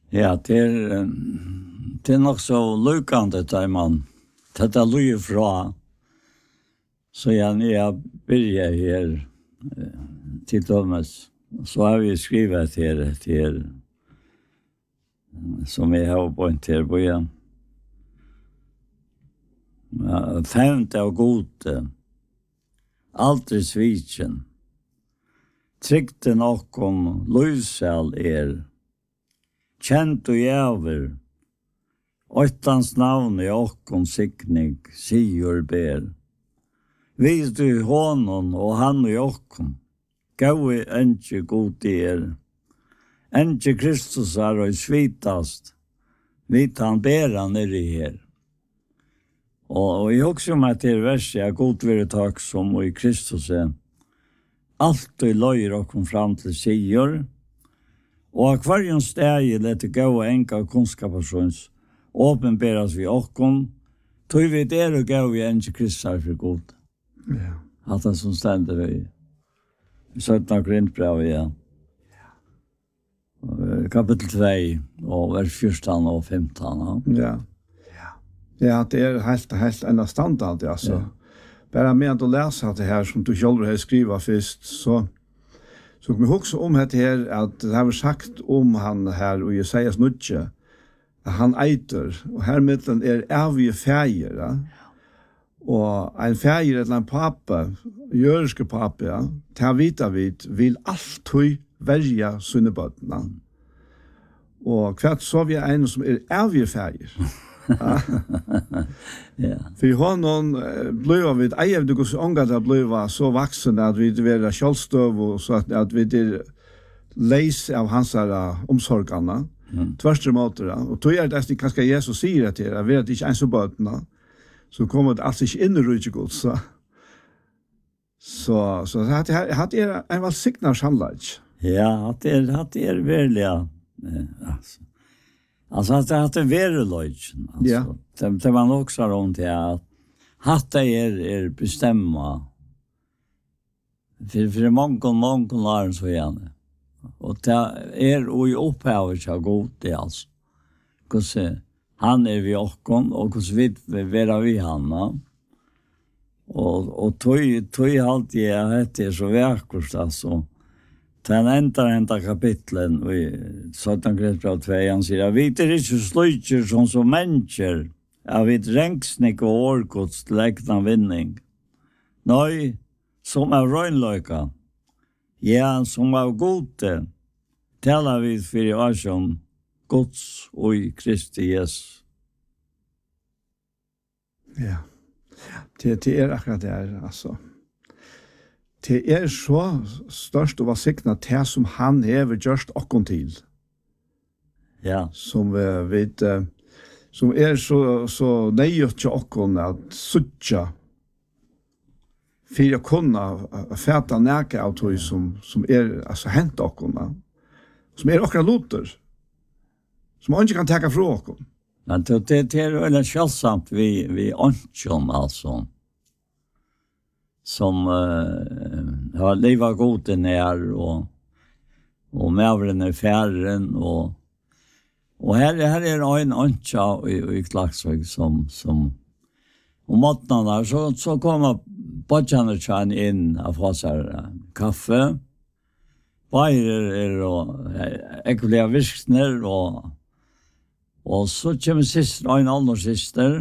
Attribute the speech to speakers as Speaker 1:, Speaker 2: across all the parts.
Speaker 1: Ja, det är nog så lukande där man tar löj fra. Så jag börjar här till dömes. Så har vi skrivit till som jag har på en till början. 5. av gode, aldri sviken. Trygten okkom, løysal kjent og jæver, åttans navn i okkom sikning, sigur ber. Vis du honom og han i okkom, gaui enge god Enge Kristus og svitast, vit han bera nere her. Og jeg husker meg til verset, jeg god vil takk som i Kristus alt og løyer og kom fram til sier, og hver en steg lette gå og enka kunnskapsjons, åpenberes vi okkom, tog vi der og gå i enge Kristus for god.
Speaker 2: Ja.
Speaker 1: Alt det som stender vi. 17 Korintbrev, ja. Kapitel 2, og vers 14 og 15.
Speaker 2: Ja. Ja, det är helt enda standard, alltså. Ja. Bara med att läsa det här som du själv har skrivit först, så kan vi också om det här att det har sagt om han här och Jesajas nutje, att han eiter, och här mitten evige färger, ja. Och en färger eller en pappa, jörske pappa, ja, till vita vit vill alltid välja sina bötterna. Och kvart så vi en som evige färger.
Speaker 1: Ja.
Speaker 2: För honom blev vi ej du så ångat att blev så vuxen att vi var självstöv och så att vi det läs av hans omsorgarna. Tvärtom mot det. Och då är det kanske Jesus säger att det är inte en så bötna. Så kommer det alltså in i rutschgott så det hade en välsignad samlag.
Speaker 1: Ja, det är väl ja. Alltså att det hade varit löjden.
Speaker 2: Ja.
Speaker 1: Det var nog också runt att hatta bestämma för många år så gärna. Och det och i upphavet så gott det alltså. Hur han vi okkom och hur vi han. Och tog alltid det så verkligt alltså. Den enda kapitlen i 17 Korintbrev 2, han sier, vi er ikke slutjer som mennesker, vi rengsnik og årgods til ekna vinning. Nei, som røgnløyka, ja, som gode, taler vi for årsjon, Guds og i Kristi Jesus.
Speaker 2: Ja, det akkurat det altså. Det så størst å være sikna til som han hever gjørst okkom til.
Speaker 1: Ja.
Speaker 2: Som vet som så nøyert til okkom at suttja for å kunne fæta næke av tog som altså hent okkom, som okra loter, som man ikke kan teka fra okkom.
Speaker 1: Men det veldig kjølsamt vi ønskjom, altså. Som har livet godt nær og mævren færren og her en ønska i Klaksvik som om måttene så kommer Bodjanetjan inn og får seg kaffe Bayer og ekkolige virkner og så kommer syster en annen syster.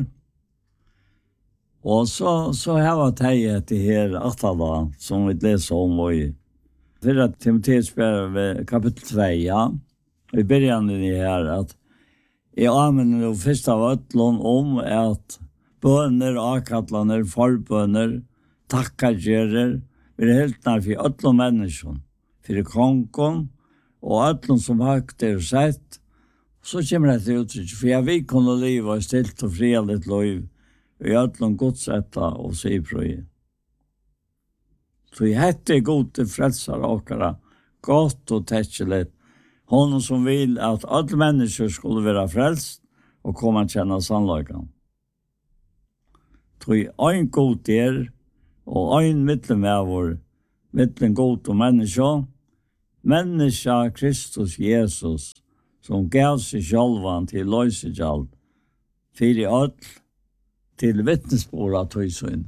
Speaker 1: Og så har jeg det her Atala, som vi leser om i 4 Timoteus brev kapitel 2, ja. I begynnelsen i her, at jeg anvender det først av øtlån om at bønner, akatlaner, forbønner, takkagerer, vil helt nær for øtlån mennesker, for kongen, og øtlån som høyt sett. Så kommer det til uttrykk, for jeg vil kunne leve stilt og fri av litt liv, i öllum godsetta og siprøy. Så jeg hette gode frelsar okkara, godt og tekkeligt, honom som vil at alle mennesker skulle være frelst og komme til kjenne sannløyken. Så ein god og ein mittelmævor, mittelen god og menneske Kristus Jesus, som gav sig självan till lösejalt för i öll till vittnesbörd av tøysyn.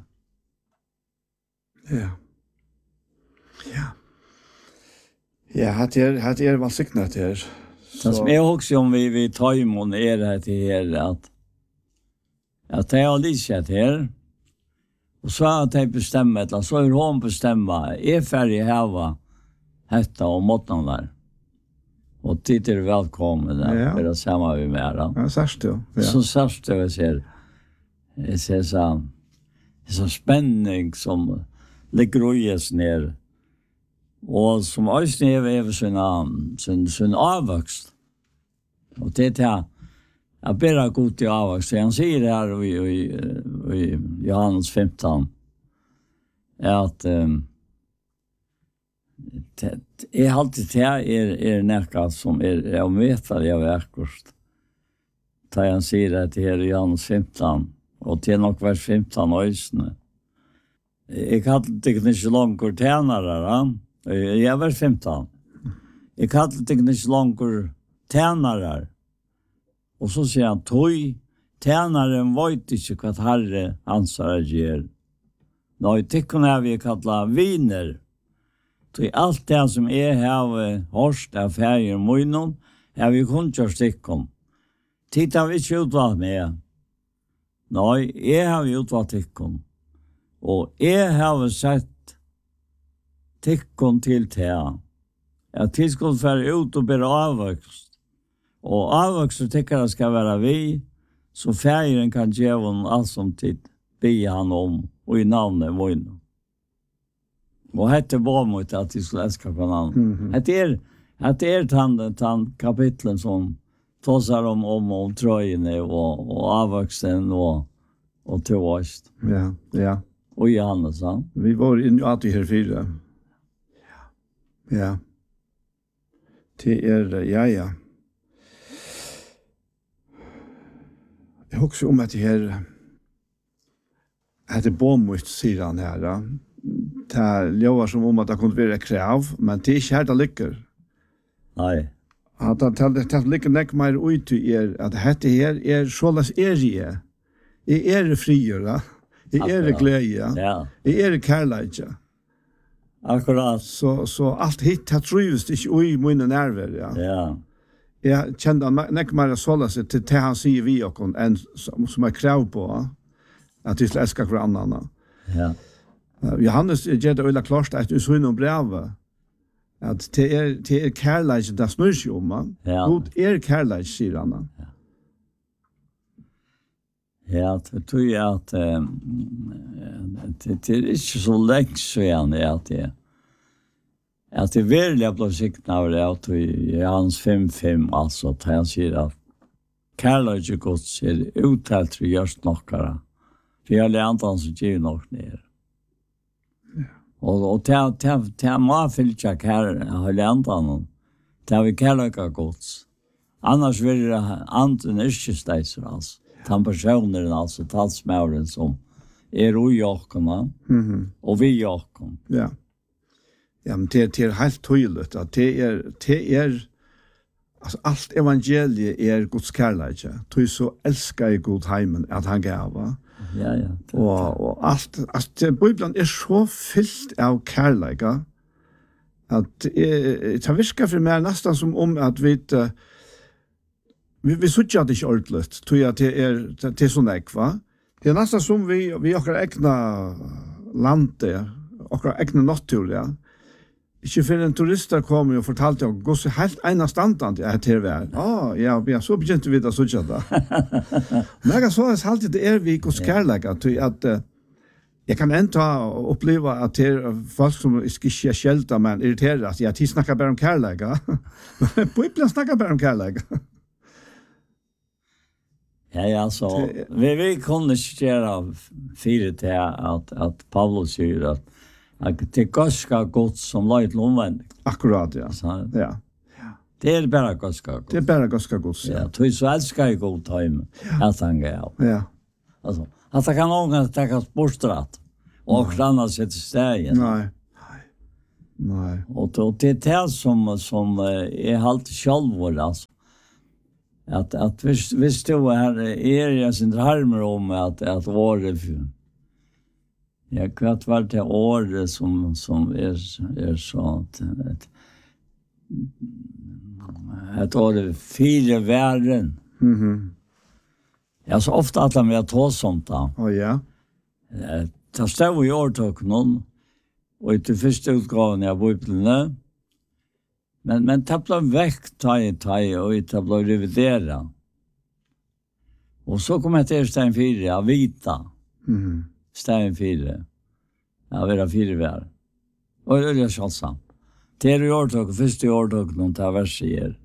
Speaker 2: Ja. Ja. Ja, hat er var signat her.
Speaker 1: Det som jag också om vi tajmon är det här att jag har lyssnat här och så att jag bestämmer eller så hon bestämma är färdig här hetta och måttan där. Och tid är välkommen där för att samma vi med då.
Speaker 2: Ja, särskilt då. Ja.
Speaker 1: Så särskilt jag ser så spänning som ligger röjas ner. Och som också är sin avväxt. Och det är jag ber god till avväxt. Han säger det här i Johannes 15 att det är alltid det är näka som är omvetade av verkost. Da han sier det her i Johannes 15, og til nok vers 15 øysene. Jeg kallte det ikke langer tjenere, ja, vers 15. Jeg kallte det ikke langer tjenere. Og så sier han, tøy, tjeneren vet ikke hva Herre ansvarer gjør. Nå, tykkene er vi kallet viner. Så allt det som är här hårst av färger munnen är vi kunde stickon. Titta vi inte utvalt med. Nej, jag har utvalt tickon. Och jag har sett tickon till te. Jag tillskott för ut och bli avväxt. Och avväxt tycker ska vara vi. Så färgen kan ge honom allt som tid. Be han om. Och i namnet munnen. Och hette var mot att vi skulle älska varandra. Det är den kapitlen som talar om tröjorna och avväxten och till oss.
Speaker 2: Ja, ja.
Speaker 1: Och Johannes, ja.
Speaker 2: Vi var in att vi här fyra. Ja. Ja. Det är, ja. Jag också om att det här det bommet sier han her, da. Det lovar som om at det kunne være krav, men det er ikke her det ligger.
Speaker 1: Nei.
Speaker 2: At det ligger nek mer ut i at dette her er såles jeg. Jeg frier, da. Jeg glede,
Speaker 1: ja.
Speaker 2: Jeg kærleik,
Speaker 1: Akkurat.
Speaker 2: Så alt hit, det trives ikke i mine nerver, ja.
Speaker 1: Ja.
Speaker 2: Jeg kjenner nek mer såles til det han sier vi okon, enn som er krav på, at vi skal elske hverandre.
Speaker 1: Ja.
Speaker 2: Johannes gjør det øyla klart at du så innom brevet, at det er kærleik det snur seg om.
Speaker 1: Ja.
Speaker 2: God kærleik, sier han.
Speaker 1: Ja, det tror jeg at det er ikke så lenge siden at det virkelig ble sikten av det at i hans 5-5, altså, at han sier at kærleik er godt, sier uttalt vi gjørst nokkere. Vi har lærtan som giver nok ned. Og til må fylltja har lærtan, til vi kærleika gods. Annars vil det anden ikke steiser, altså. Den personen, altså, talsmauren som ui jokkene, og vi jokkene.
Speaker 2: Ja. Ja, men det er helt tydelig, at det er altså, alt evangeliet er Guds kærleik. Du så elsker i god heimen at han gav,
Speaker 1: Ja.
Speaker 2: Og alt, altså, Bibelen er så fyllt av kærleika, at det virker for meg nesten som om at vi sutter det ikke ordentlig, tror jeg det er sånn va? Det er nesten som vi akkurat egna landet, akkurat egna natur, ja. Ikke for en turister kom og fortalte om hvordan helt ena standant er til vi er. Ja, så begynte vi da suttje da. Men jeg så alltid det er vi hos kærleika, at jeg kan enda oppleva at det er folk som ikke er skjelta, men irriterer at de snakker bare om kærleika. Bibelen snakker bare om kærleika.
Speaker 1: Ja, så vi kunne ikke gjøre fire til at Paulus sier at det er ganske godt som løy til omvendig.
Speaker 2: Akkurat, ja. Ja.
Speaker 1: Det er bare ganske godt.
Speaker 2: Det er bare ganske godt, ja.
Speaker 1: Ja, tog så elsker jeg god time at han gav.
Speaker 2: Ja.
Speaker 1: Altså, at det kan noen tenke sportstratt, og kranna seg til stegen.
Speaker 2: Nei.
Speaker 1: Og det er det som er halt sjálfur, altså. Att visst då här jag sin harmer om att året jag kvart var det året som är så ett år fyra världen. Jag så ofta att de har tagit sånt då.
Speaker 2: Ja.
Speaker 1: Det stod i årtök någon och i till första utgåvan av Bibeln. Men det blev väck taj och det blev revidera. Och så kom jag till Stein 4, vita. Stein 4. Ja, vi har 4 värld. Och det är kännsam. Det är i årtök, första årtök någon tar verser.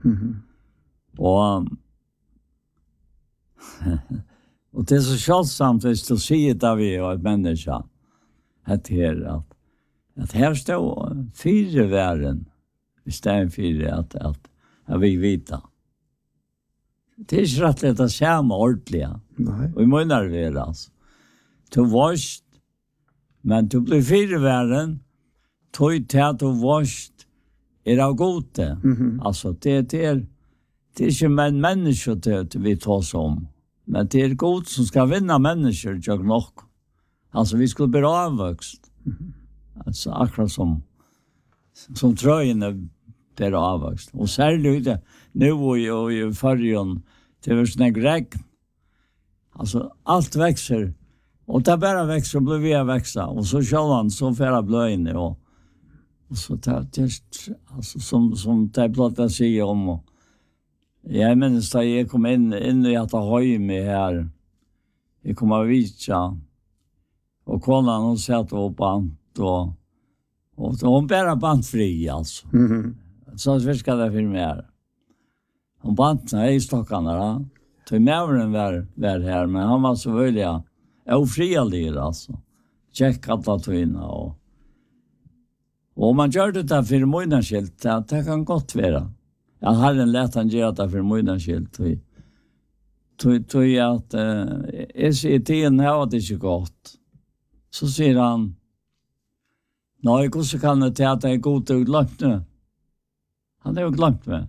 Speaker 1: Och det är så känsamt hvis du säger det vi och ett människa. Att här står 4 världen. I stedet för att vi vita. Det är inte rätt lätt att säga med ordentliga.
Speaker 2: Nej.
Speaker 1: Och vi må nerveras. Du varst, men du blir 4 världen, tog till att du varst är av gode. Alltså det är inte en människa vi tar om. Men det är god som ska vinna människor, jag nog. Alltså vi skulle bli avväxt. Alltså akkurat som tröjorna blir avväxt. Och särskilt det, nu och i förrjön, det var sån regn. Alltså allt växer. Och det bara växer och blir vi att växa. Och så självan så färra blöjning. Och så det alltså som det blottar sig om. Och jag minns att jag kom in i att ha med här. Jag kom av vitsa. Och konan hon satt och bant och hon bara bandfri alltså. Så viskade det för mig. Hon bantade i stockarna då. Tog mävren var här, men han var så vilja ofrialig alltså. Check alla tøyna och man gör det där för månadsskilt, det kan gott vara. Jag har en lätt han gör det för månadsskilt. Tog att SET:n har det inte gott. Så säger han, nej, hur så kan det att det är god och glömt nu? Han är ju glömt med.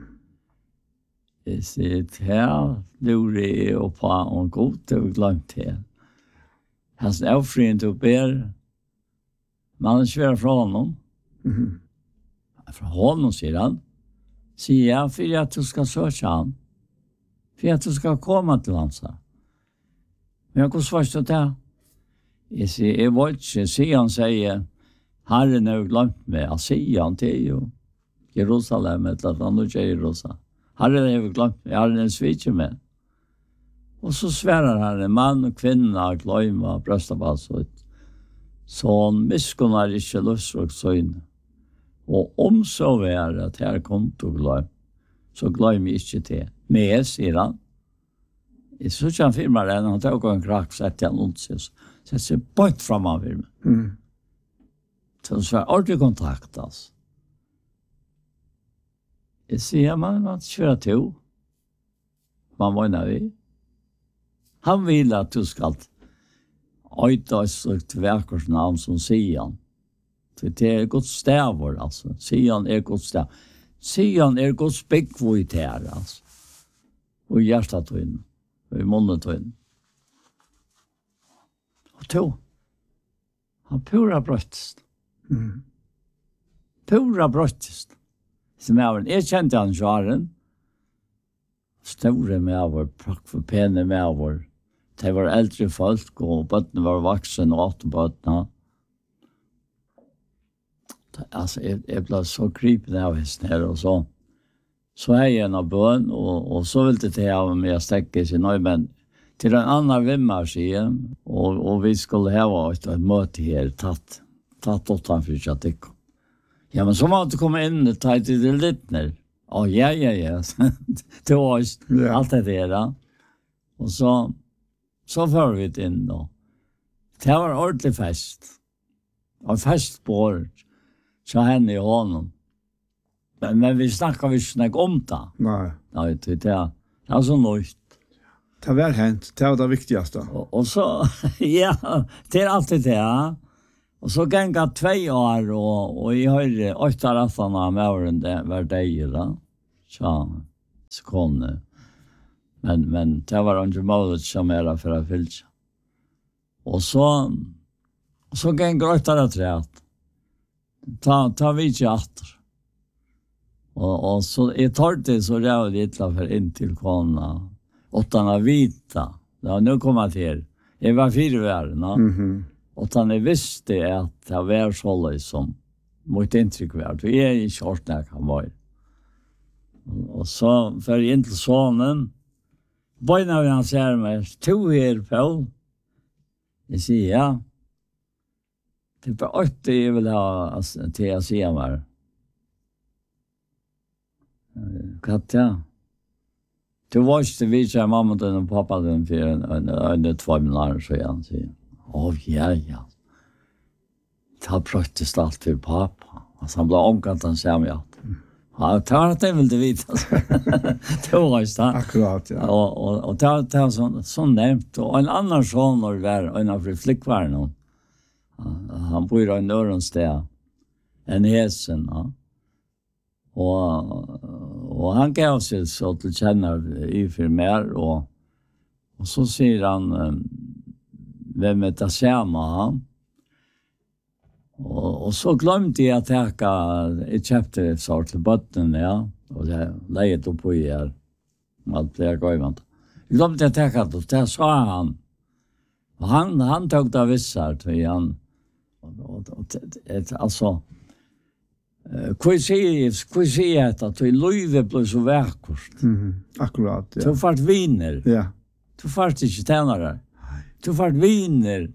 Speaker 1: Jag säger, här lurar jag på en god och glömt här. Hans avfriend och ber. Man är svär från honom. Från honom, säger han. Säger jag, för att du ska söka han. För att du ska komma till hans. Men jag går svart det. Jag säger, jag vet inte, Sion säger, Herren har glömt mig. Jag säger han till ju. Jerusalem, eller att han inte är Jerusalem. Herren har glömt mig, Herren är sviker mig. Och så svärar han en man och kvinna glömma bröstabasset. Så han miskunnar inte lustrock søgn. Og om så var at her kom til glöm, så glöm ikke det. Men, sier han. Jeg synes ikke han filmer den, han tar en krakk, sett han rundt seg. Så jeg ser bort frem av filmen. Så det var ordentlig kontakt, altså. Jeg sier, man kjører til. Man må vi. Han vil at du skal øyta et slags verkersnavn som Sion. Det är Guds stävor alltså. Sion är Guds stäv. Sion är Guds byggvojt här alltså. Och hjärtat och in. Och i munnen och in. Och då. Han pura bröttest. Pura bröttest. Som jag kände han sjaren. Stora med vår, prack för penne med vår. Det var äldre folk och bötterna var vuxen och åt bötterna. Alltså jag blev så gripen av hästen här och så. Så är jag en av bön och så vill det ha med att stäcka sig nöj, men till en annan vimmar sig och vi skulle ha ett möte här tatt 8 för chatik. Ja, men så måste komma in och ta till det lite ner. Ja. Det var allt det där. Och så för vi det in då. Det var ordentlig fest. Och fest på så henne i honom. Men vi snackar vi snack om det.
Speaker 2: Nej.
Speaker 1: Nej, det är så nöjt.
Speaker 2: Det var hänt, det var det viktigaste.
Speaker 1: Och så, ja, det är alltid det, ja. Och så gänga 2 år och jag har 8 rattarna med åren det var det då. Så kom det. Men det var inte målet som era för att fylla. Och så gäng grötare träet. Ta vi inte efter. Och så är torrt så rävde ytla för in till kona. Åttarna vita. Ja, nu kommer till. Jag var 4 år. Och han visste att det var så som mot intryck var. Vi är i kjortnäck han var. Och så för in till sonen. Bøyna vi han säger mig, 2 her på. Jag säger ja. Det är bara 8 jag vill ha till jag säger mig. Katja. Du var inte visa mamma och pappa den för en 2 månader så jag säger. Ja. Ta prötest allt för pappa. Alltså han blev omkant han säger mig att. Ja, det vill du vita. Det var just det.
Speaker 2: Akkurat, ja.
Speaker 1: Och det var så nämnt. Och en annan son var en av flickvärnen. Han bor i en öronsted. En hesen, ja. Och han gav sig så till känner i för mer. Och så säger han vem är det samma? Och så glömde jag att jag köpte ett sort till botten, ja. Och det lejet upp på er. Allt det jag gav. Jag glömde att jag det. Det sa han. Och han tog det vissar till han. Alltså. Hur säger jag att livet blir så vackert?
Speaker 2: Akkurat, ja.
Speaker 1: Du fart viner.
Speaker 2: Ja.
Speaker 1: Du fart inte tjänare. Du fart viner.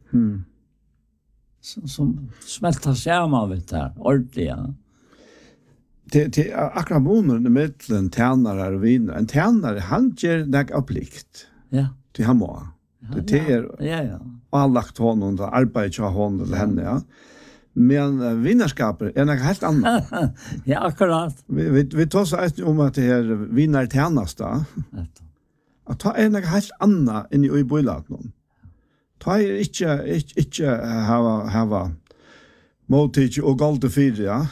Speaker 1: Som smälter samman vet här, ordentligt. Ja.
Speaker 2: Det akkurat månaden med en tjänare och viner. En tjänare, han ger näg av plikt.
Speaker 1: Ja.
Speaker 2: Till han må. Det är
Speaker 1: ja.
Speaker 2: Anlagt honom, och arbetar av honom eller henne, ja. Men vinnarskaper är något helt annat.
Speaker 1: Ja, akkurat.
Speaker 2: Vi tar så ett om att det är vinnartjänasta. Att ta är något helt annat än i bojlat någon. Ta är inte hava motiv och gold för ja.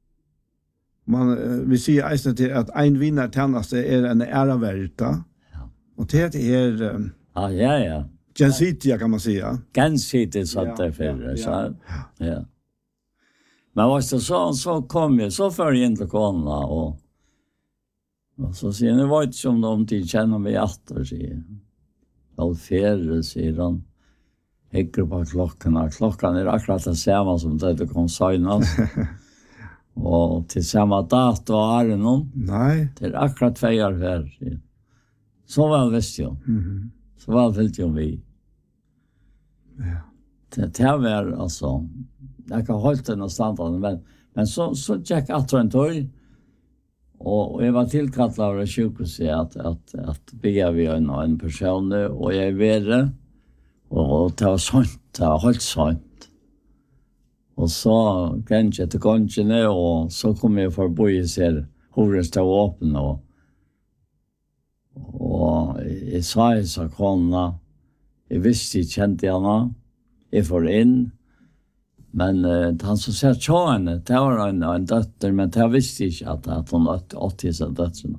Speaker 2: Vi ser alltså till att en vinnartjänasta är en äravärta. Ja. Och det är
Speaker 1: ja.
Speaker 2: gensidigt kan man säga.
Speaker 1: Gensidigt så att det för så. Ja. Men så kom jag så för in till kona och så säger det var inte som de till känner mig efter sig. All fjärde säger de. Häcker på klockan. Klockan är akkurat det samma som det kom senast. Och till samma dato är det någon. Nej. Det är akkurat 2 år här. Så väl visste jag. Så väl fyllt jag vi. Ja. Det var alltså. Jag kan hålla den standarden, men så gick att en tog. Och jag var tillkallad av sjukhuset att be vi en person och jag är och det var sånt, det var helt sånt. Och så kanske till gången och så kom jag förbi och ser hur det stod öppen och jag sa så konna, jag visste inte kände henne, jag får in. Men han som säger tjående, det var en dötter, men det visste inte att hon åtte sig dötterna.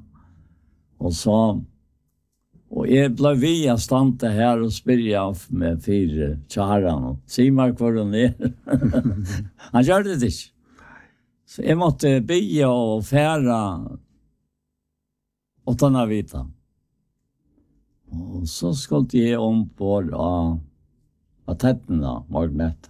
Speaker 1: Och jag blev via stanta här och spyrja med 4 tjärran. Simar kvar hon är. Han gör det inte. Så jag måtte bya och fära åt denna vita. Och så skulle jag ombord av tätterna, Magneter.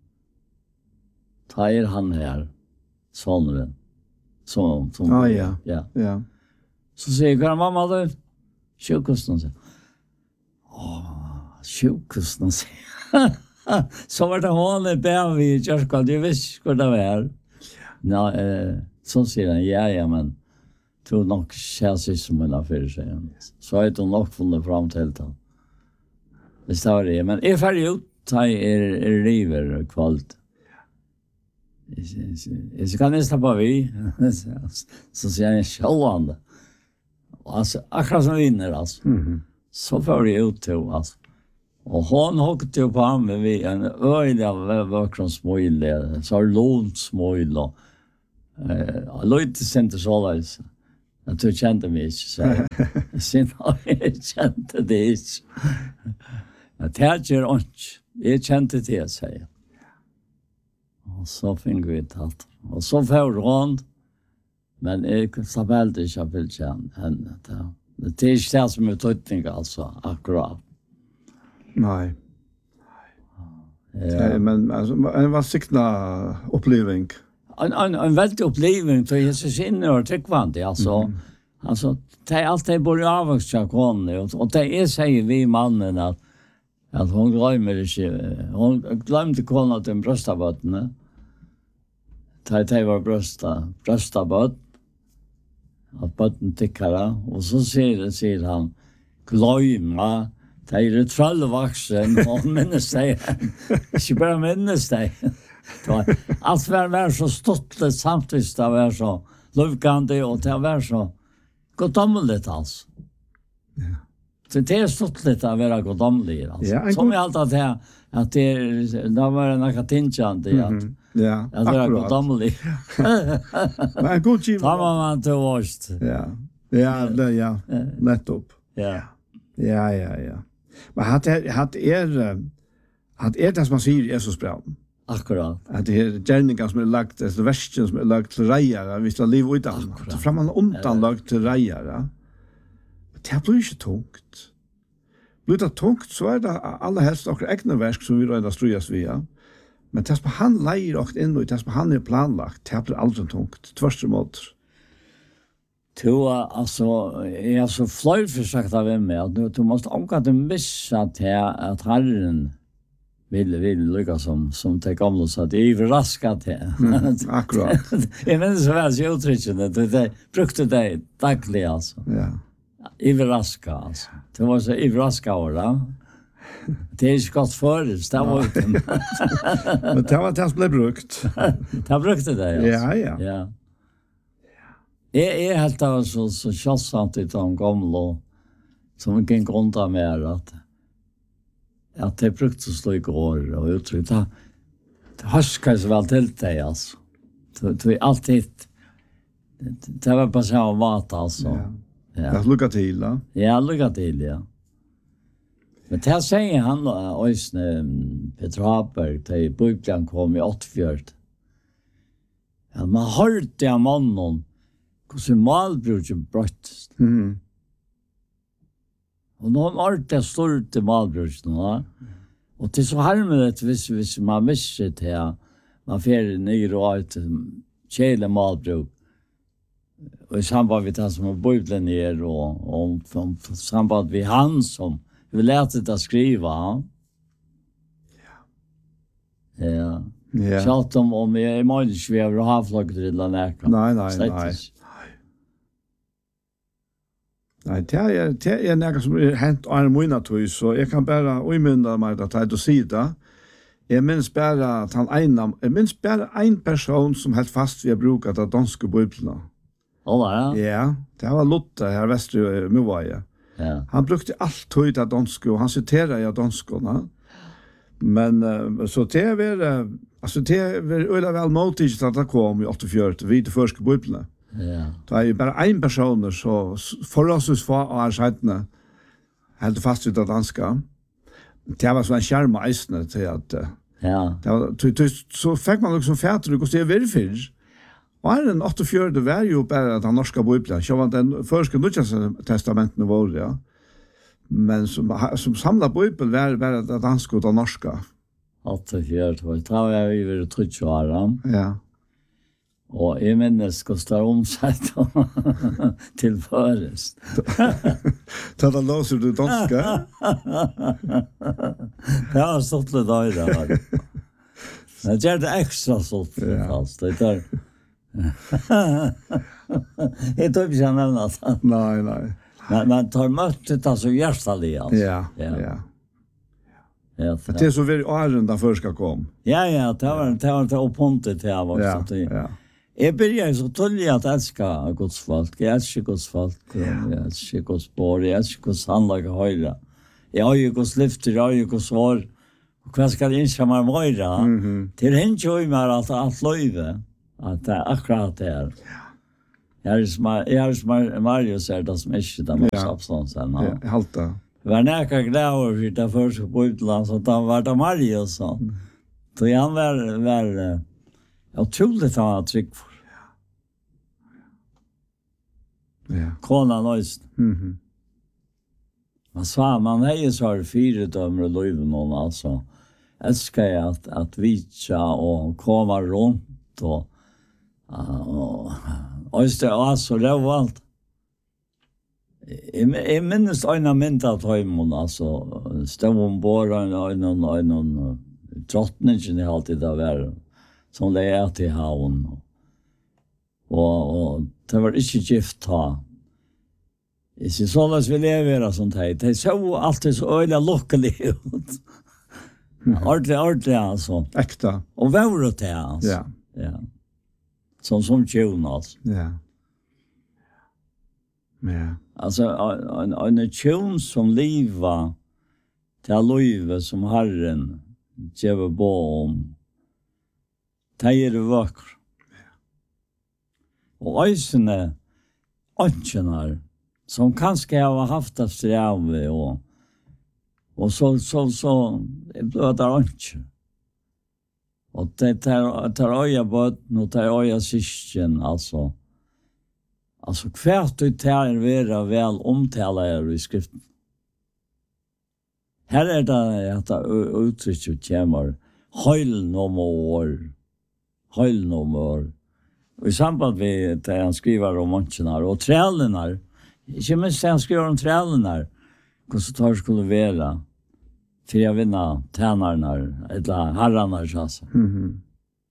Speaker 1: Tar han här, sonen. Som ja. Så säger jag, mamma du, sjukhusen. Sjukhusen. Så var det hon i bäv i kyrkan, du visste hur det var. Så säger han, ja, men du nog känns som en affär, säger han. Så har jag nog funnit fram till det. Det står det, men jag färdig ut, tar er river kvalt. Jag kan nästan bara vi. Så säger jag självande. Alltså, akkurat som vinner alltså. Så får det ut till alltså. Och hon hockade ju på han med en öjliga vökron smål. Så har lånt smål. Lojt inte så läs. Att du kände mig inte, så sen har jag kände det inte. Att det gör inte. Jag kände det, säger jag. Och så fick vi allt. Och så får hon, men jag sa väldigt inte att jag vill känna henne. Det är inte det som är tydning, alltså, akkurat.
Speaker 2: Nej.
Speaker 1: Ja.
Speaker 2: Men alltså, en var sikna uppleving.
Speaker 1: En väldigt uppleving till Jesus inne och tryckvande, alltså. Alltså, det är alltid bor i avvuxna koner, och det är säger vi mannen att hon glömmer inte, hon glömde konen till bröstabötterna. Det var bröstaböt, att bötten tickare, och så säger han, glömma, det är ett trollvaxen, och minnes dig, inte bara minnes dig. Allt var så stottligt samtidigt, det var så lukande, och det var så godomligt, alltså.
Speaker 2: Ja.
Speaker 1: Så det är stottligt att vara godomlig, alltså.
Speaker 2: Ja,
Speaker 1: som jag alltid att det var en akatinchande, att
Speaker 2: ja,
Speaker 1: att vara godomlig.
Speaker 2: Men en god giv.
Speaker 1: Ta man till vårst.
Speaker 2: Ja, nettopp.
Speaker 1: Ja.
Speaker 2: Ja. Men hat det som man säger i Jesus-braven.
Speaker 1: Akkurat.
Speaker 2: Att det är gärningar som är lagt, det är värsken som är lagt till rejare, hvis det liv utan. Det är framan undan lagt till rejare. Det blir inte tungt. Blir det tungt så är det alla helst och egna verk som vi redan strujas via. Men det som han leier och in och det som han är planlagt, det blir aldrig tungt. Tvärtemot.
Speaker 1: Alltså, jag har så flöjt försökt av mig att du måste omgå missa till att Herren vill lycka som det gamla så att det är överraskat här.
Speaker 2: Akkurat.
Speaker 1: Jag minns så väl så uttryckande, det brukte det dagligen alltså.
Speaker 2: Ja.
Speaker 1: Överraska alltså. Det var så överraska då. Det är inte gott förut, det var inte.
Speaker 2: Men det var det som blev brukt.
Speaker 1: Det brukte det alltså.
Speaker 2: Ja.
Speaker 1: Jag helt det så känsamt i de gamla som gick runt med att det brukte så slå igår och uttryck. Det härskar så väl till dig alltså. Det är alltid, det var på samma mat alltså.
Speaker 2: Ja, lycka till då.
Speaker 1: Ja, lycka till, ja. Men det säger han också Peter Haberg, till Bibeln kom i 84. Ja, man hörde av mannen hur malbruket bröts. Och någon ordet stort till malbruket. Och det är så harmeligt hvis man visste det. Man får ner och ett kjele malbruk. Och i samband med det som Bibeln är och samband med han som vi lät det skriva. Ja. Så att om jag är möjligt vi har havlagt till den här.
Speaker 2: Nej. Nej, det är något som är hänt av en månad, så jag kan bara omynda mig att ta sida. Jag minns bara en person som helt fast vi har brukat av danska biblarna. Ja, det var Lotte här väster i Movaje.
Speaker 1: Ja.
Speaker 2: Han brukte allt höjt av danska och han citerade av danskarna. Men så det var öle väl motigt att det kom i 84 vid det första biblarna.
Speaker 1: Ja.
Speaker 2: Det är ju bara en person så förlåses för att sätta helt fast vid det danska. Det var så en skärm isne till att det var så fick man liksom fätter och det är för. Och den 84 det var ju bara den norska bibeln. Så var den första Nya testamenten var ja. Men som samla bibeln var bara det danska och det norska. 84
Speaker 1: det var jag över 30 år.
Speaker 2: Ja.
Speaker 1: Och jag minns kostar omsatt till förrest.
Speaker 2: Tada låser du danska?
Speaker 1: Det har stått lite dag idag. Det gör det extra sålt. Alltså, det där. Jag tror inte jag nämna det.
Speaker 2: Nej.
Speaker 1: Men tar mötet alltså hjärtalig alltså.
Speaker 2: Ja. Det är så väldigt åren den första kom.
Speaker 1: Ja, det var det oppontet här var också.
Speaker 2: Ja.
Speaker 1: Jag började så tydligt att älska Guds folk. Jag älskar Guds folk. Jag älskar Guds spår. Jag älskar Guds handlag och höjra. Jag har ju Guds lyfter, jag har ju Guds svar. Och vad ska det inte vara möjra? Till henne ju med allt löjve. Att det är akkurat det här. Marius är det som är det med substansen.
Speaker 2: Ja, halta.
Speaker 1: Var näka glädje för det första på utland så han var det Marius så. Så han var otroligt han tryck för.
Speaker 2: Ja.
Speaker 1: Konan löst.
Speaker 2: Mhm.
Speaker 1: Man sa man hej så har fyra dömer och löv någon alltså. Älskar jag att vitcha och komma runt och just det alltså det var allt. Jag minns en mynd av höjmon alltså stod ombord en drottningen i alltid där var som det är till havn och det var inte gift ha. Jag ser så att vi lever sånt här. Det är så alltid så öliga lockligt ut. Ordentligt alltså.
Speaker 2: Äkta.
Speaker 1: Och vävret det alltså.
Speaker 2: Ja.
Speaker 1: Ja. Som tjon alltså.
Speaker 2: Ja. Ja.
Speaker 1: Alltså en tjon som liva till livet som Herren ger bo om. Det är det vackert. Och ösene önskenar som kanske har haft att sträva och så blev det önsken. Och det tar öja bort och tar öja systen alltså. Alltså kvärt du tar vara väl omtalade i skriften. Här är det att uttrycket kommer höjl nummer. Och i samband med det han skriver om människorna och trälarna. Ikke minst han skriver om trälarna. Hvordan tar skulle være för jag vinna tjänarna eller herrarna alltså.
Speaker 2: Mhm.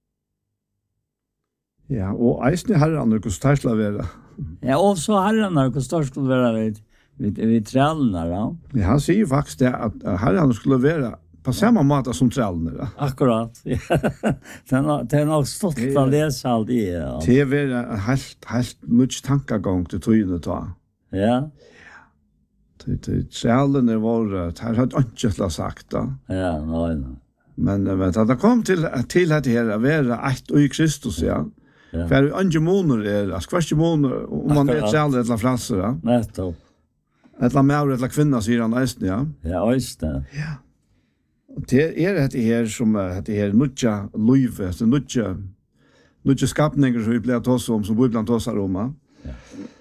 Speaker 2: Ja, och eisne herrarna hvordan tar skulle være.
Speaker 1: Ja, och så herrarna hvordan tar skulle være vid trälarna ja.
Speaker 2: Ja, han säger faktiskt det att herrarna skulle vara på samma måte som trällarna.
Speaker 1: Akkurat. Det är nog stått att läsa allt det. Ja.
Speaker 2: Det är helt mycket tankegång till tydligt ta.
Speaker 1: Ja.
Speaker 2: Trällarna var det har inte sagt då.
Speaker 1: Ja, nej.
Speaker 2: Men det kom till att det här vara ett och i Kristus ja. För inte månader är det. Skvärst månader om man är trällar eller fransar. Ja.
Speaker 1: Nettopp.
Speaker 2: Eller mer eller kvinna säger han nästan ja.
Speaker 1: Ja, just det.
Speaker 2: Ja. Det är det här som det här nutja livet, så nutja skapningar som vi blir tås om som Bibeln tåsar om. Ja.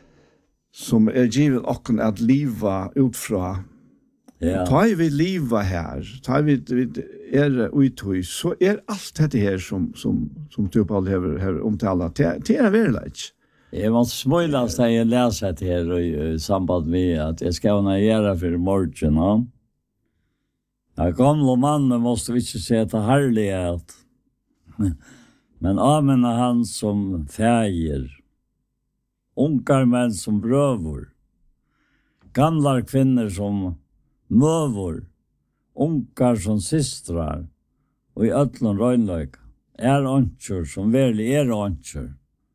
Speaker 2: Som är givet och att leva utfra. Ja. Tar vi leva här, tar vi uthöj så är allt det här som typ all har omtalat det är verkligt.
Speaker 1: Jag måste smöjlas när jag läser det här i samband med att jag ska kunna göra för morgon. Ja? Ja, gamla mannen måste vi inte sätta härlighet. Men amen är han som fäger. Ungar män som brövor. Gamla kvinnor som mövor. Ungar som systrar. Och i ötlån röjnlöjk. Önkör som verkligen önkör.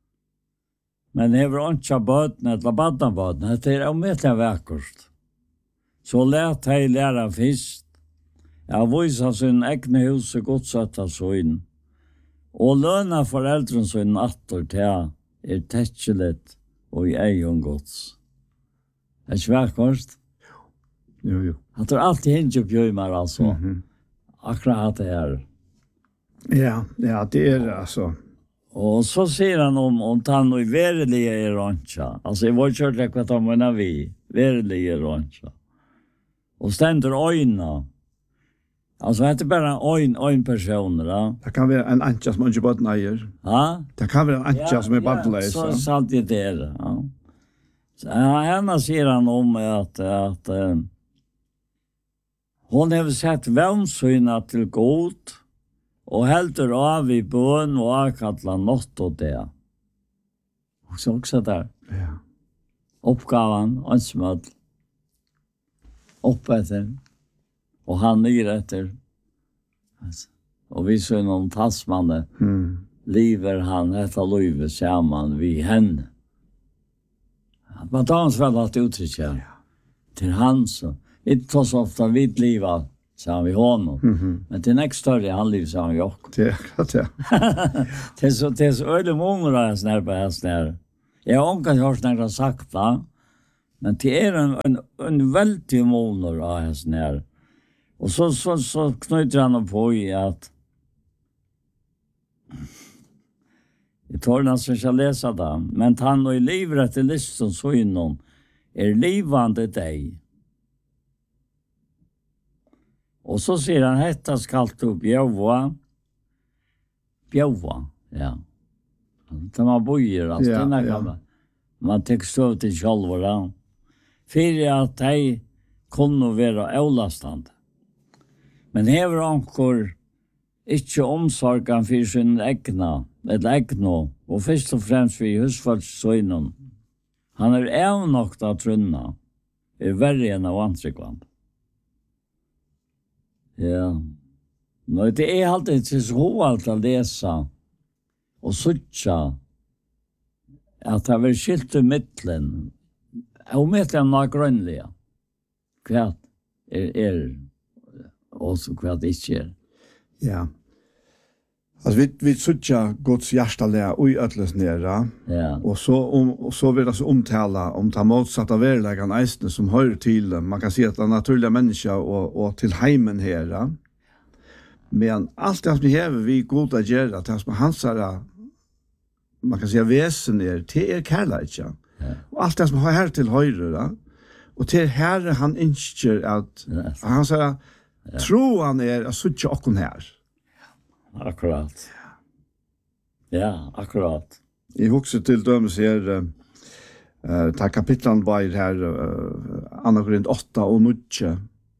Speaker 1: Men hever önkör böten eller badnaböten. Det är omätliga väckort. Så lät jag lära fisk. Jag visar sin egna hus och godsötta sån. Och löna föräldren sån attor till tätchelet och i egen gods. Det är sväckort.
Speaker 2: Jo.
Speaker 1: Han tar alltid hinge bjöjmar alltså. Akkurat det här.
Speaker 2: Ja, det är det alltså.
Speaker 1: Och så säger han om han och verkliga är rancha. Alltså jag var kört det vad de menar vi. Verkliga är rancha. Och ständer öjna. Alltså det är bara en person, ja.
Speaker 2: Det kan vara en anka som inte bara nejer.
Speaker 1: Ja?
Speaker 2: Det kan vara en anka som är badlös.
Speaker 1: Ja, så sant det är, ja. Så henne säger han om att hon har sett vänsyna till god och helter av i bön och akatla något och det. Och så också där.
Speaker 2: Ja.
Speaker 1: Uppgavan, ansmöd. Uppetter. Och han nyr efter. Och vi så någon tassmanne. Lever han heter livet samman vid henne. Man tar hans väl att uttrycka. Ja. Till han så. Inte tar så ofta vid livet sa vi honom. Men till nästa större han liv sa han ju också.
Speaker 2: Det är klart ja.
Speaker 1: Det är så öde många där snär på häst där. Jag har inte hört några sagt det, men det är en väldig månad av hästen här. Och så knyter han på i att jag tar nästan inte att läsa det, men han och i livrätt i listan så innan livande dig. Och så säger han hetta skalt upp bjåva, ja. Det man bojer, alltså, ja. Man tycker så till själva. För att de kunne være avlastande. Men hever ankor ikke omsorgen for sin egna, og først og fremst for husfallssøgnen. Han avnokt av trunna, verre enn av ansikland. Ja. Nå, det alltid til så alt å lese, og suttja, at det var skilt i midtlen, og midtlen var grønnlige. Hva og så hva det ikke
Speaker 2: Ja. Altså, vi suttja Guds hjertelige og i øtles nere,
Speaker 1: Ja.
Speaker 2: og så vil det så omtala om ta motsatta verleggen eisene som hører til, man kan si at det er naturlige mennesker og til heimen her. Men alt det som hever vi goda gjør, det som hans man kan si vesen det kærleik. Og alt det som har her til høyre, og til her han innskjer at han sier tro han at suttja okkon her.
Speaker 1: Akkurat. Ja, akkurat.
Speaker 2: Jeg husker til dømes her, ta kapitlen var her, Anna Korint 8 og 9.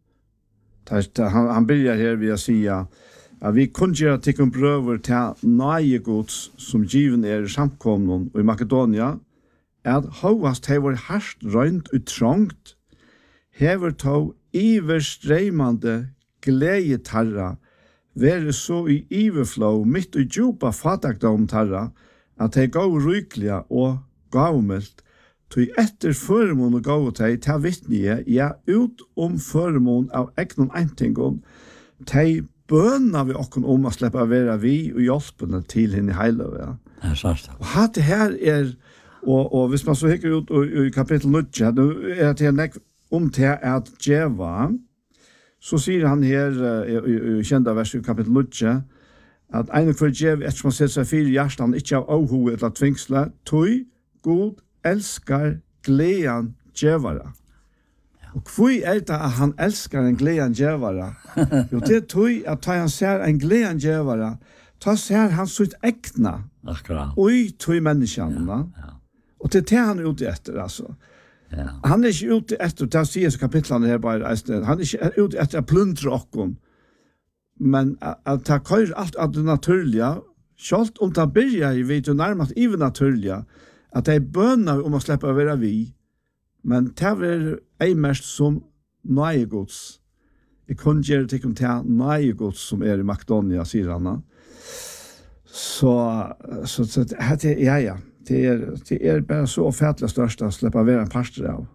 Speaker 2: Han börjar her ved å si at vi kunne gjøre tikkun prøver til nøye gods som given samkomnen i Makedonia, at hovast hever hardt røynt og trångt, hever tog iverstreimande gledetarra, være så i iverflow mitt og djupa fatagdom tarra, at de gav rykliga og gavmeldt, tog etter føremon og gav teg til vittnige, ja, ut føremon av egnon eintingon, teg bøna vi okkon om å slippe å være vi og hjelpene til henne heile. Ja.
Speaker 1: Det er sant.
Speaker 2: Og hatt det her og hvis man så hikker ut i kapittel 9, det nek til at djeva, så sier han her i kjenda vers i kapittel 9, at en for djev, etter man setter seg fire hjertan, ikke av avho eller tvingsle, tog god elskar gledan djevara. Og hvor det at han elskar en gledan djevara? Jo, det tog at han ser en gledan djevara, ta ser han sitt ekna.
Speaker 1: Akkurat.
Speaker 2: Og tog menneskene. Ja. Og det han ute etter, altså.
Speaker 1: Ja.
Speaker 2: Han ikke ute etter, det sier så kapitlene her bare, han ikke ute etter å plundre okken, men at det kører alt av det naturlige, selv om det begynner, vi vet jo nærmest i det naturlige, at det bønner om å slippe å være vi, men det er ei mest som nøyegods. Jeg kunne gjøre det om det nøyegods som i Makedonia, sier han. Så ja. Det bare så offentlig størst å slippe å være en pastor av.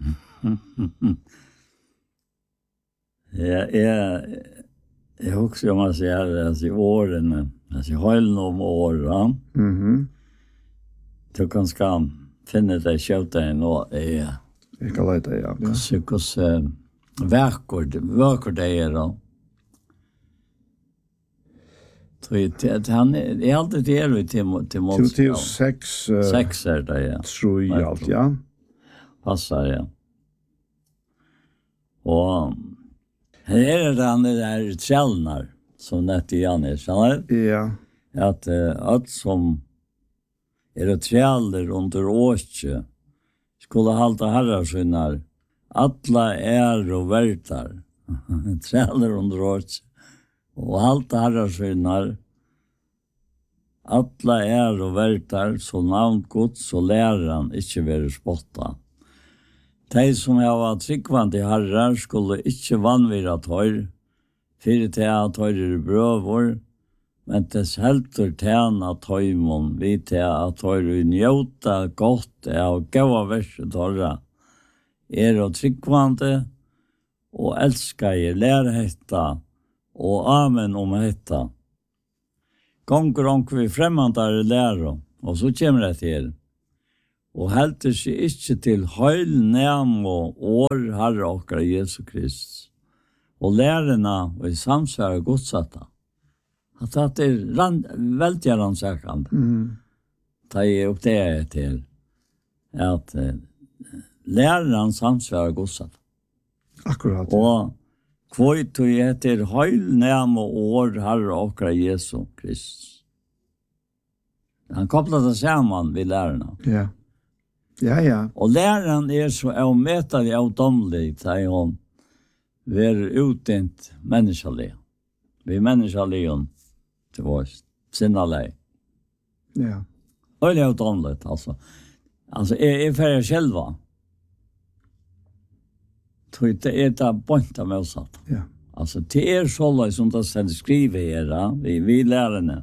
Speaker 1: Jeg husker om å si at i årene, altså i høylen om året, du kan skal finne deg kjøte en og
Speaker 2: jeg kan lete, ja.
Speaker 1: Hvordan verker det da? Han alltid der vi til
Speaker 2: Timoteus 6.
Speaker 1: 6 det, ja.
Speaker 2: Tror jeg alt, ja.
Speaker 1: Passar, ja. Og her han der trellnar, som nett i Jannes,
Speaker 2: ja.
Speaker 1: At alt som treller under åkje, skulle halta herrarsinnar, alla og vertar, treller under åkje, og halta herrarsinnar, alla og vertar, så navn Guds og læran ikke være spotta. De som har tryggvande herrar skulle ikke vanvira tøyr, fyrir til at tøyr brøvor, men dess helter tjena tøymon, vi til at tøyr njóta godt av gaua verset tøyra, og tryggvande, og elskar lære hetta, og amen om hetta. Gonger vi fremmandare lære, og så kommer det til. og helter seg ikke til høyl nem og år Herre okkar Jesus Krist, og lærerne og i samsvære godsatta. At det veldig rannsakende. Da jeg oppdager til at læreren samsvære godsatta.
Speaker 2: Akkurat.
Speaker 1: Og kvøyt og etter høyl nem og år Herre okkar Jesus Krist. Han kopplar det sammen ved lærerne.
Speaker 2: Ja. Ja.
Speaker 1: Og læreren så avmetelig avdomlig til hun være utdent menneskelig. Vi er menneskelig til vår sinnelig.
Speaker 2: Ja.
Speaker 1: Øyelig avdomlig, altså. Altså, jeg færger selv. Det det bønta med oss.
Speaker 2: Ja.
Speaker 1: Altså, det så som det skal skrive her, vi lærerne.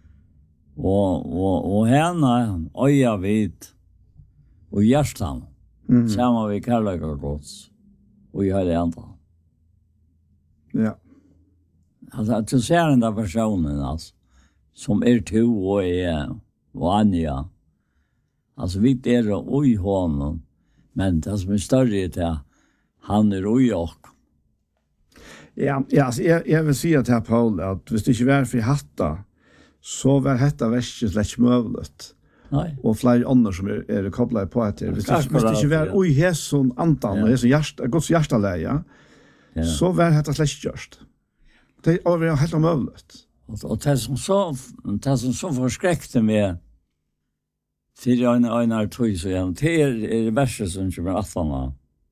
Speaker 1: Og henne øya vid og hjertan. Sammen vi kærleika gods. Og i hele andre.
Speaker 2: Ja.
Speaker 1: Altså, du ser den der personen, altså, som to og og Anja. Altså, vi og i honom, men det som større til han og i ok.
Speaker 2: Ja, altså, jeg vil si til Paul at hvis det ikke var for hatta, så var dette verset slett ikke mulig.
Speaker 1: Nei.
Speaker 2: Og flere andre som koblet på etter. Hvis det ikke var ui hæsson andan, og hæsson gods hjertaleie, så var dette slett ikke gjørst. Det var helt umulig.
Speaker 1: Og det som så forskrekte med for en tog, så igjen, det verset som kommer 18.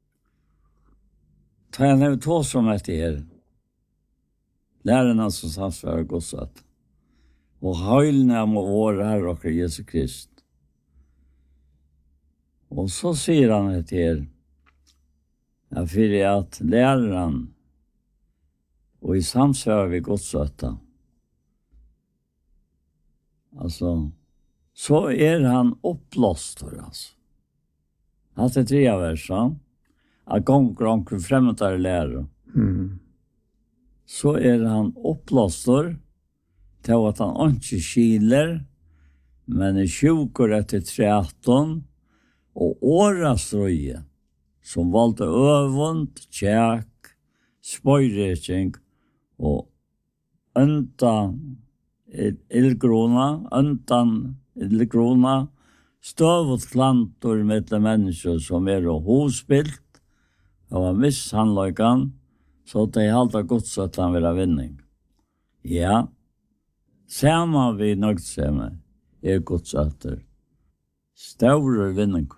Speaker 1: Ta en to som etter lærerne som samsvarer godsatt. Og høylene om vår Herre og Jesus Krist. Og så sier han etter for at læreren og i samsvarer vi godsatta. Altså, så han opplåst for oss. Hatt det 3 versen, at gonger fremmedare lærer. Så han opplåstor til at han ikke skiler, men sjuker etter 13, og årastrøye, som valgte øvund, tjekk, spøyreking, og undan ildgrona, støvet klantor med mennesker som hosbilt, og mishandløykan, så det halta gods at han vil ha vinning. Ja, sama vi nøgt seg med, gods at større vinning.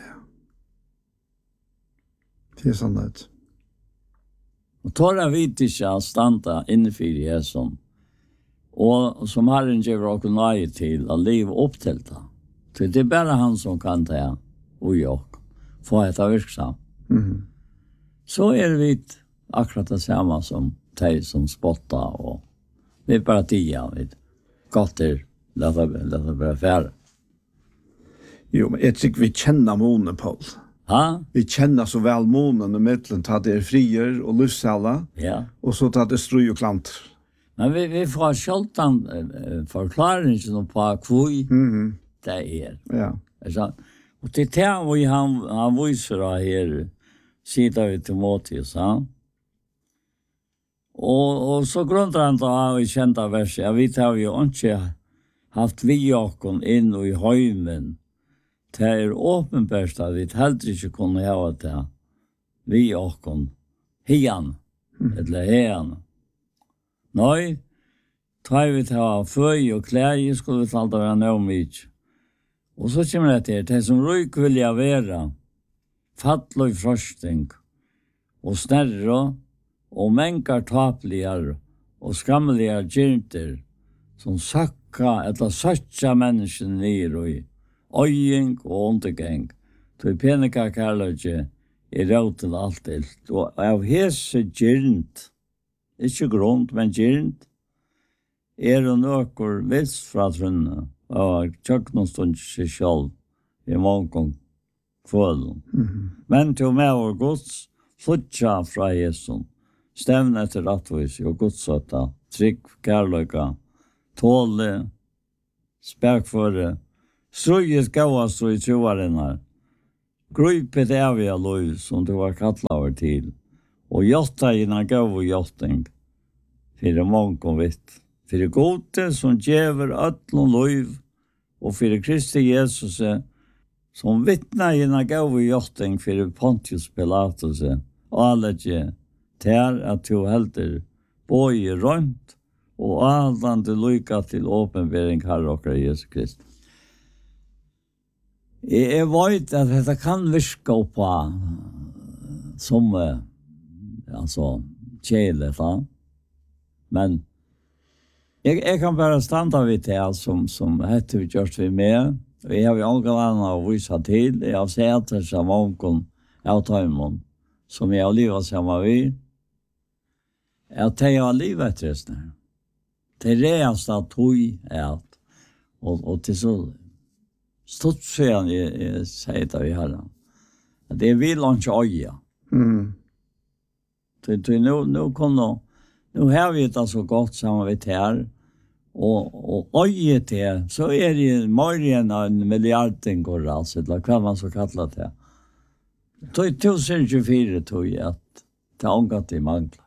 Speaker 2: Det sannhet.
Speaker 1: Og tåra vidt ikke å standa innenfor Jesus, og som Herren gjør åkken nøye til å leve opp til det. Så det bare han som kan det, og jeg, få etter virksam. Så vi akkurat det samme som de som spottar, og vi bare tida, vi gatter, la det bare færre.
Speaker 2: Jo, men jeg tykker vi kjenner månen, Paul. Vi kjenner så vel månen i midten, ta det frier og lysala, og så ta det stry og klant.
Speaker 1: Men vi får skjoltan forklaringen på hvor det
Speaker 2: Ja.
Speaker 1: Og til det hvor han viser her, sier vi til Motius, Og så grundar han da i kjenta verset, vi har jo ikke haft vi åkken inn i høymen, det åpenbart at vi heller ikke kunne ha det vi åkken hian, eller hean. Nei, tar vi til å føy og klei, skulle vi talt være noe mye. Og så kommer det til, det som ryk vil jeg være, fattelig frosting, og snærre, og mengar tapligar, og skamligar gyrter, som sakka eller søtja mennesken nir i øying og undergeng, til penika kærløgje råd til alt ilt. Og av hese gyrnt, ikke grunnt, men gyrnt, og nøkker vits fra trunne, og tjøknostund seg sjálv i mångon kvølen. Men til med vår gods, flutja fra Jesus, stevne etter rattvis og godsøtta, trygg, kærløyka, tåle, spekføre, Strøyes gavast og i troarennar. Grøypet evig av lov som du var kattlet over til. Og hjotta innan gav og hjotting. Fyrir månk og vitt. Fyrir gode som djever ötlun lov. Og fyrir Kristi Jesus som vittna innan gav og hjotting fyrir Pontius Pilatus. Og alle ter at du helder boi rønt og aldande lyka til åpenbering Herre okkar Jesus Kristi. Jeg vet at dette kan virke på som altså kjele, men jeg kan bare standa vid det som heter vi gjørs vi med, og jeg har jo annet å vise til, jeg har sett det som onken av Tøymon, som jeg har livet sammen vid, at jeg har livet etter det. Det reeste at tog er og til så stort sen jag säger det vi har. Det vill han inte öja. Nu kommer nu har vi det så gott samarbete här och öje det så är det mer än en miljard går alltså det kan man så kalla det. 2024 tror jag att det angat i manglar.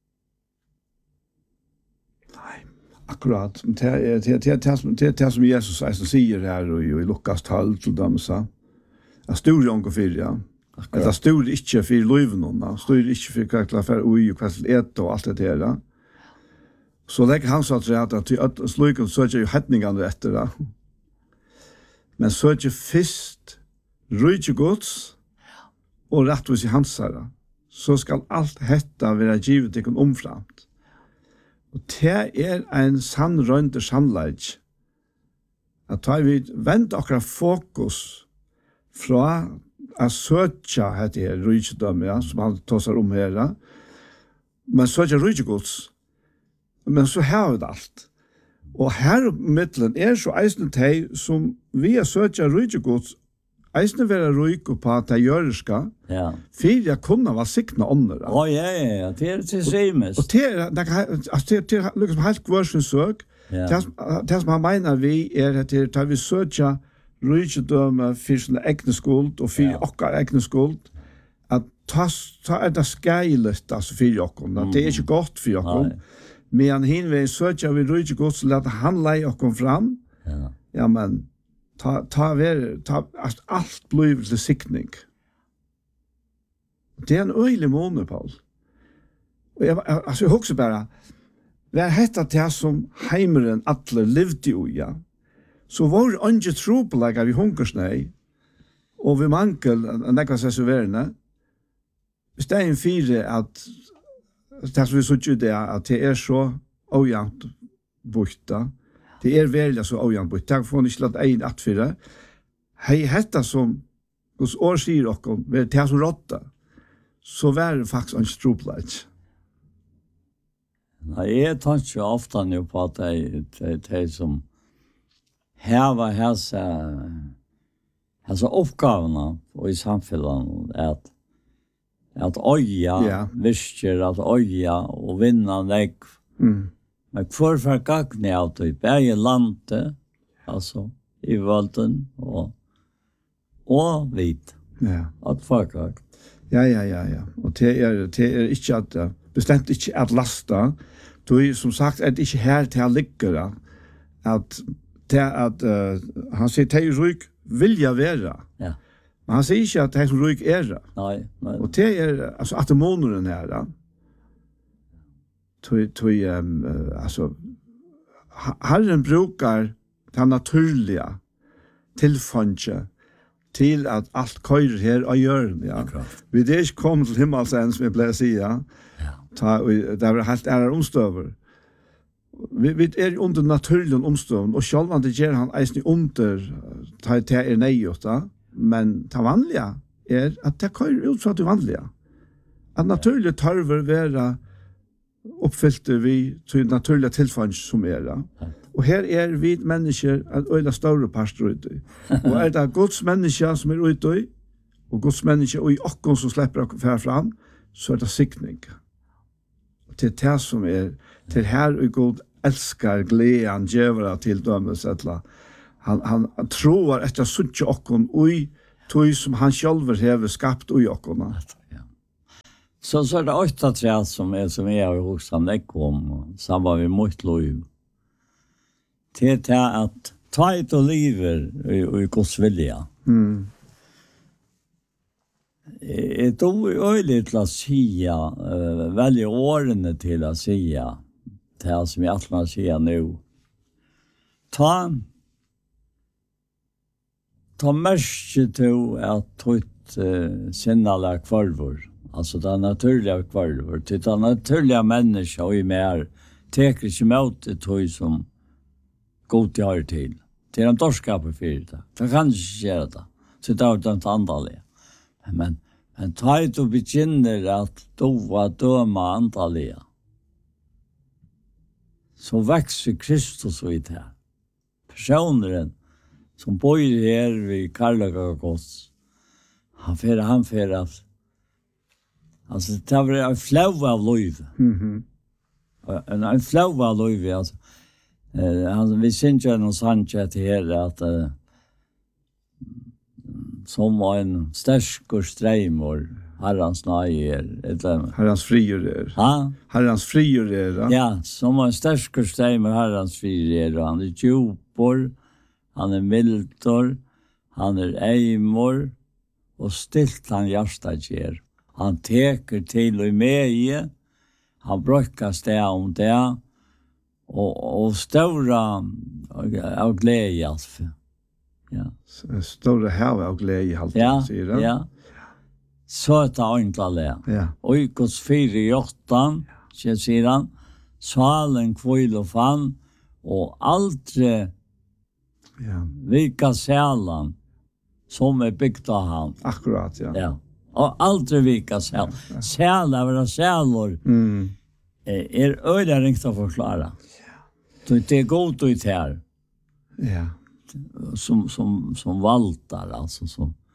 Speaker 2: Akkurat. Det som Jesus säger här och i Lukas 12 till dem så. Jag stod ju för ja. Det stod inte för löven stor inte för kakla för oj och kvast ett och allt det där. Så lägger han så att sluken söker ju hetningarna efter det. Men söker fist rike Guds och rättvis i hans herre. Så ska allt hetta vara givet till omframt. Og det en sann rønte sannleik. At da vi venter akkurat fokus fra å søke dette rydgjødømme, ja, som han tåser om her, men søke rydgjøgods. Men så har vi det alt. Og her middelen så eisende de som vi søke rydgjøgods, eisende være ryk på at de gjøreska, for jeg kunne være sikna ånder.
Speaker 1: Ja, det til simes.
Speaker 2: Og det liksom helt kvørsens søk. Det som han mener vi at vi søker rydgjødømme for sin egne skuld og for okkar egne skuld, at ta det skeilet altså for okkar. Det ikke godt for okkar. Men hinvei søker vi rydgjøgods så lette han leie okkar fram. Ja, men allt blir til sikning. Det en øylig måned, Paul. Og jeg husker bare, det hetta det som heimeren atle levde i, ja. Så var det ikke tropelegger vi hungersnei, og vi mangel, nekva seg så verene, stein fire at det som vi så det, at det så ojant borta, det veldig så ojant borta, det får ikke lagt ein atfyrir, hei hetta som hos år sier okkom, det som råtta, så var det faktisk en stropleit.
Speaker 1: Nei, jeg tar ikke ofte nu på at de som heva hese oppgavene og i samfunnet at øya visker, at øya og vinna nekv. Men for gagne av det, begge landet, altså i valden og vit. At for gagne.
Speaker 2: Ja. Og det ikke at, bestemt ikke at lasta. Du, som sagt, det ikke her til å ligge at han sier at det ryk vilja være. Ja. Men han sier ikke at det som ryk det.
Speaker 1: Nei.
Speaker 2: Og det altså at måneden her da. Altså, Herren brukar det naturliga tilfanget til at alt køyrer her og gjør det, ja. Vi ikke kommet til himmelsend, som jeg pleier å si, ja. Det helt omstøver. Vi under naturlige omstøver, og selv om det gjør han eisen under, det nøyot, men det vanlige at det køyrer ut fra det vanlige. At naturlige tørver være oppfylte vi til naturlige tilfanget som da. Og her vi mennesker at øyla større pastor ute. Og det Guds mennesker som ute, og Guds mennesker og i okkon som slipper å fære fram, så det sikning. Til det som til her og Gud elskar gleden djevra til dømes etla. han tror etter suttje okkon ui tog som han själver hever skapt ui okkon.
Speaker 1: Så er det 8 træd som jeg har hos han ikke om, sammen med mot lov. Til at ta et og liver i Guds vilja. Det är öjligt till att säga, välja årene till att säga, det som jag alltid säger nu. Ta märke till att ta ut sinnliga kvalvor, alltså det naturliga kvalvor, till det naturliga människa och mer teker inte emot det som god jag har till. Till en dorskap för det. Det kan inte göra det. Så det är inte andaliga. Men ta ut och begynner att döma andaliga. Så växer Kristus vid här. Personen som bor här vid Karlaga gods. Han fer att alltså det var en flow av liv. En flow av liv alltså. Vi syns ju någon sanchet här att som var en stark strömmor Herrans najer eller
Speaker 2: Herrans frier.
Speaker 1: Ja.
Speaker 2: Herrans frier.
Speaker 1: Ja, som var en stark strömmor Herrans frier. Han är djupor, han är mildor, han är ejmor och stilt han hjärtat ger. Han teker till och med han brukar stäga om det och stora av glädje alltså. Ja.
Speaker 2: Stora hav av glädje halt säger det.
Speaker 1: Ja. Så är det enkelt.
Speaker 2: Ja.
Speaker 1: Och i Guds 4:8 säger han salen kvill och fan och aldrig vika sälan som är byggt av han.
Speaker 2: Akkurat, ja.
Speaker 1: Ja. Och aldrig vika säl. Sälar våra sälor är öliga ringt att förklara. Det är gott ut här.
Speaker 2: Ja.
Speaker 1: Som valtar alltså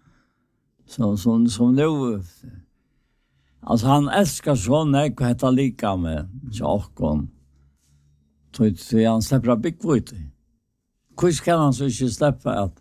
Speaker 1: som nu alltså han älskar såna jag heter lika med Jakob så han släpper byggvut. Hur ska han så inte släppa att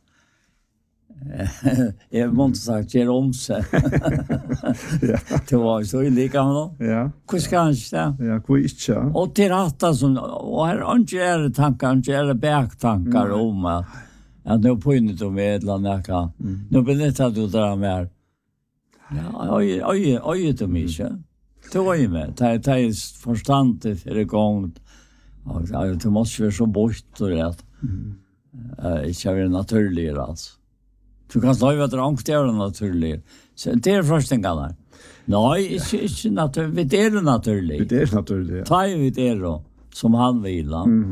Speaker 1: jag måste sagt ger om sig.
Speaker 2: Ja.
Speaker 1: Det var så lika med då.
Speaker 2: Ja.
Speaker 1: Hur ska han inte?
Speaker 2: Ja, hur inte.
Speaker 1: Och till rätta som och här inte är tankar, inte är backtankar om att nu påinner du med landa nu berättar du där mer. Ja, oj det mycket. Det var ju med. Det är förståndet för igång. Ja, det måste vara så bort och rätt. Inte är naturligt alltså. Du kan säga att det är naturligt. Så det är första gången. Nej, inte naturligt. Det är naturligt.
Speaker 2: Det är naturligt.
Speaker 1: Ta vi det då som han vill.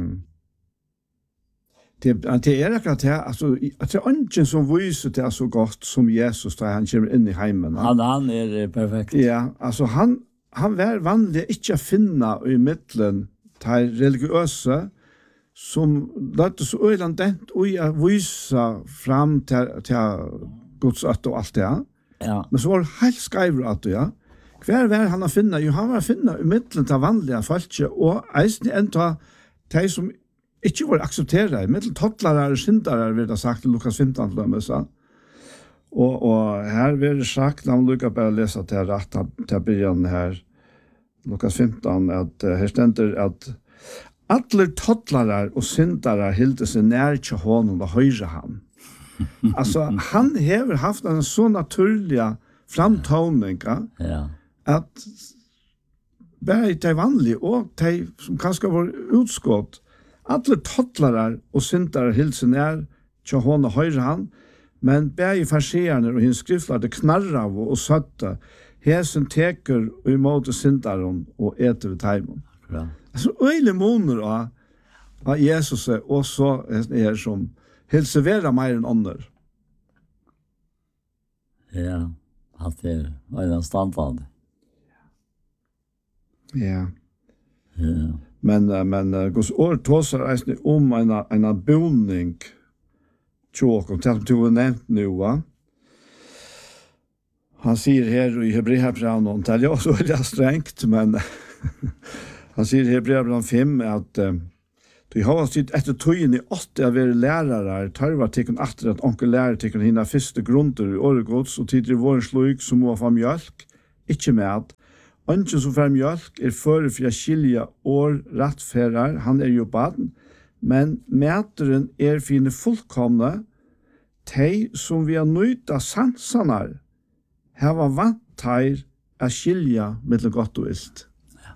Speaker 2: Det är akkurat det, alltså att det är ingen som visar det så gott som Jesus där han kommer in i hemmen.
Speaker 1: Han är perfekt.
Speaker 2: Ja, alltså han var vanlig inte att finna i mitten till religiösa som låter så ölandent och visa fram till Guds ött och allt det.
Speaker 1: Ja.
Speaker 2: Men så var det helt skriver att ja. Kvar var han att finna? Jo, han var att finna i mitten till vanliga folk och eisen ända de som ikke var aksepteret. Mitteltottlere og syndere vil det sagt i Lukas 15. Og her vil det sagt, la meg lukke bare lese til rett til begynnelsen her, Lukas 15, at her stender at alle tottlere og syndere hilde seg nær til hånden og høyre han. Altså, han har haft en så naturlig framtoning at bare de vanlige og de som kanskje var utskått alle tottlere og syndere hilsen til hånden og høyre han, men begge farsierne og hins skriftlade knarra og søtte, hesen teker og i måte synderen og etter ved teimen.
Speaker 1: Ja.
Speaker 2: Altså, øyelig moner av Jesus og så er som hilser vera mer enn ånder.
Speaker 1: Ja, at det var en standard.
Speaker 2: Ja.
Speaker 1: Ja.
Speaker 2: Men Guds ord tåser eisne om en boning tjåkom, til at du har nevnt nu, va? Han sier her i Hebreerbrevet, det er også veldig strengt, men han sier i Hebreerbrevet 5 at De har sitt etter tøyen i 8 av være lærere, tarver tikkun atter at onkel lærer tikkun hina første grunder i åregods, og tidligere våren sluk som må få mjølk, ikke med. Ønsken som får mjølk føre for å skilja år rettferder, han jo baden, men mæteren fine fullkomne, de som vi har nøyt av sansanar, hava vant her å skilja mellom godt og ist.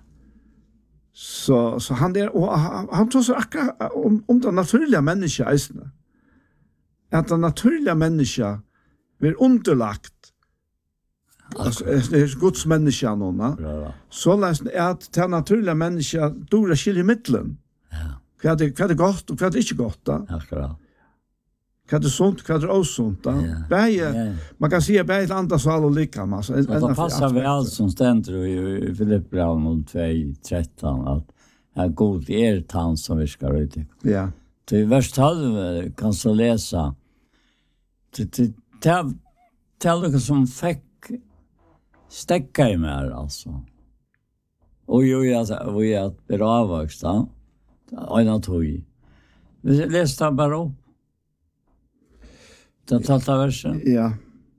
Speaker 2: Så han og han tar så akkurat om det naturliga mennesket eisene. At det naturliga mennesket blir underlagt alltså Guds menneske nåna. Så läs att det naturliga mennesket dora skilja mittlen.
Speaker 1: Ja.
Speaker 2: Vad det gott och vad det inte gott då.
Speaker 1: Akkurat.
Speaker 2: Vad det sunt, vad det osunt då. Bäge man kan se bäge andra sal och lika man så
Speaker 1: det passar väl allt som ständer i Filipperbrevet 2:13 att god han som vi ska ut.
Speaker 2: Ja.
Speaker 1: Det vers 12 kan så läsa. Det som fick stäcka i mer alltså. Och vi att beravaksta. Ena tog. Vi läste bara upp. Det talta versen.
Speaker 2: Ja.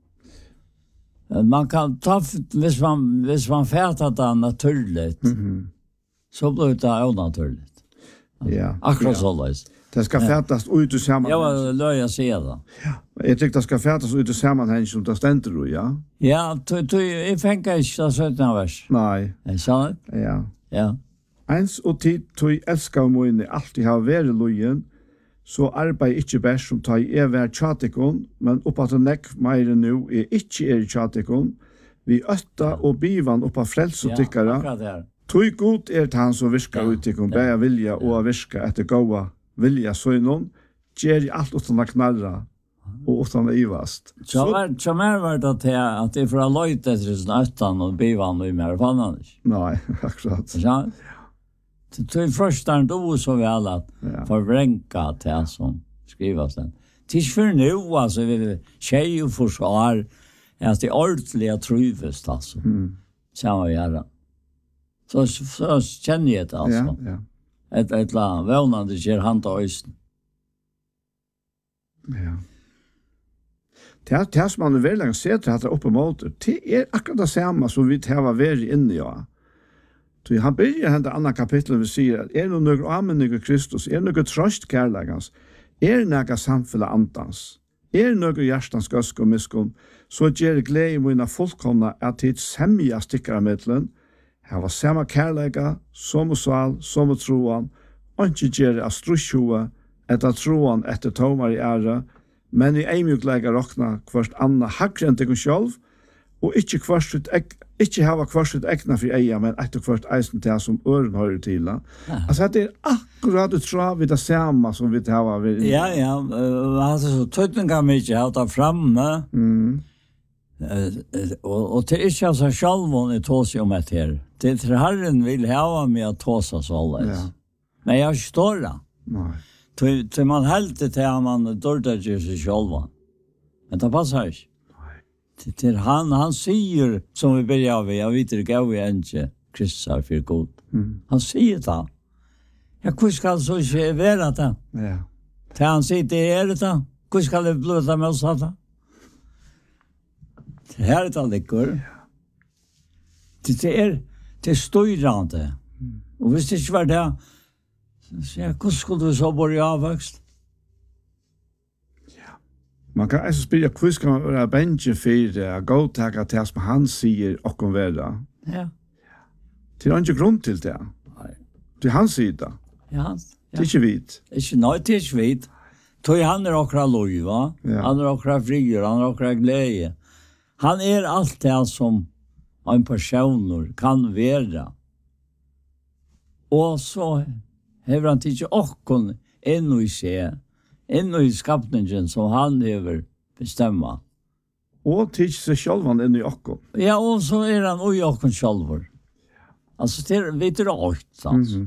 Speaker 1: Man kan ta hvis man färdar det naturligt. Så blir det onaturligt.
Speaker 2: Ja.
Speaker 1: Akkurat så läs.
Speaker 2: Det ska färdas ut ur samman.
Speaker 1: Ja, löja se det.
Speaker 2: Ja. Jag tycker det ska färdas ut ur sammanhang som det ständer ja.
Speaker 1: Ja, jag fänkar inte så utan vers.
Speaker 2: Nej.
Speaker 1: Är sant?
Speaker 2: Ja.
Speaker 1: Ja.
Speaker 2: Eins og tid tog elskar moine alltid ha vært lojen, så arbeid ikke best som tar vær tjatikon, men oppa til nekk meire nu ikke tjatikon, vi øtta og bivan oppa frels og tykkara.
Speaker 1: Ja, akkurat det.
Speaker 2: Tog god han som virka utikon, bæja vilja og virka etter gåa vilja søgnon, gjer alt utan a knarra og utan a ivast.
Speaker 1: Så var det til at det fra løyt etter sin øttan og bivan og mer fann han ikke.
Speaker 2: Nei, akkurat.
Speaker 1: Sant? Det första då så väl att förvränka det som skrivas den. Tills för nu alltså vi tjej och försvar att det ordentliga truvest alltså. Så vi göra. Så känner jag det alltså.
Speaker 2: Ja.
Speaker 1: Ett land välnande ger hand och östen.
Speaker 2: Ja. Det som man väl länge ser till att uppe mot det akkurat det samma som vi har varit inne ja. Så han börjar hända andra kapitel vi säger att det några anmänningar Kristus, några tröst kärlekans, några samfälla antans, några hjärtans gösk och miskon, så ger glädje mina fullkomna att det sämja stickar mittlen, här var samma kärleka, som sval, som troan, och inte ger astrusjua, att troan efter tomar i ära, men i eimjukläga rockna kvart anna hakrentikum själv, och ikke hava kvarset ekna for eia, men etter kvart eisen til som øren hører til. Altså, det akkurat utra vi det samme som vi hava.
Speaker 1: Ja, altså, så tøytninga mykje har det framme, og til ikke altså sjalvån tås om et her. Til Herren vil hava meg å tåsa såleis. Men jeg står da.
Speaker 2: Nei.
Speaker 1: Til man helt til at man dårder ikke seg sjalvån. Men det passer ikke. Till han säger som vi börjar av jag vet det går vi inte Kristus för god. Han säger det. Jag hur ska så se vara det?
Speaker 2: Ja.
Speaker 1: Till han säger det det. Hur ska det bli det med oss då? Det här är det går. Det styrande. Och visst det inte var det. Så jag hur skulle du så börja avväxt?
Speaker 2: Man kan altså spille quiz kan man være bensje for å gå til det som han sier og kan være.
Speaker 1: Ja.
Speaker 2: Det ikke grunn til det.
Speaker 1: Nei.
Speaker 2: Det han sier det.
Speaker 1: Ja.
Speaker 2: Det ikke vidt.
Speaker 1: Nei, det ikke vidt. Han akkurat lov, va? Han akkurat frigjør, han akkurat glede. Han alt det som en person kan være. Og så har han ikke åkken ennå i seg. Inn i skapningen som han hever bestemma.
Speaker 2: Og til seg selv han inn i okken.
Speaker 1: Ja, og så han i okken selv. Altså, det vet du alt, altså.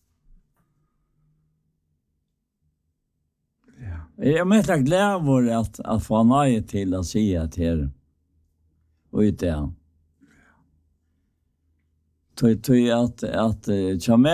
Speaker 1: Jeg mener gleder at få nøye til å si at her og i det. Tog at